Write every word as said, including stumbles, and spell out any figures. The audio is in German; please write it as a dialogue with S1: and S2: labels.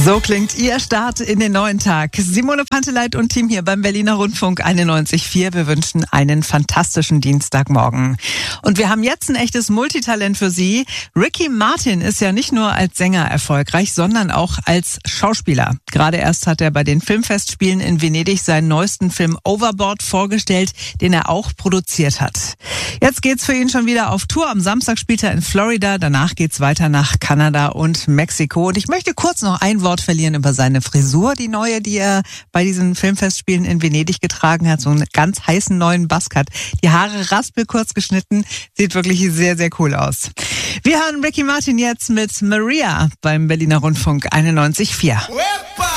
S1: So klingt Ihr Start in den neuen Tag. Simone Panteleit und Team hier beim Berliner Rundfunk einundneunzig Komma vier. Wir wünschen einen fantastischen Dienstagmorgen. Und wir haben jetzt ein echtes Multitalent für Sie. Ricky Martin ist ja nicht nur als Sänger erfolgreich, sondern auch als Schauspieler. Gerade erst hat er bei den Filmfestspielen in Venedig seinen neuesten Film Overboard vorgestellt, den er auch produziert hat. Jetzt geht's für ihn schon wieder auf Tour. Am Samstag spielt er in Florida, danach geht's weiter nach Kanada und Mexiko. Und ich möchte kurz noch ein Wort verlieren über seine Frisur, die neue, die er bei diesen Filmfestspielen in Venedig getragen hat. So einen ganz heißen neuen Buzzcut. Die Haare raspelkurz geschnitten, sieht wirklich sehr, sehr cool aus. Wir hören Ricky Martin jetzt mit Maria beim Berliner Rundfunk einundneunzig Komma vier.